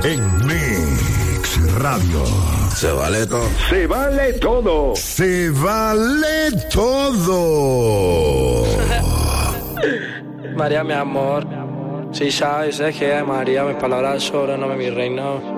en Mix Radio. Se vale todo. Se vale todo. Se vale todo. María, mi amor, si sabes, es que María, mis palabras sobran, no me mi reino.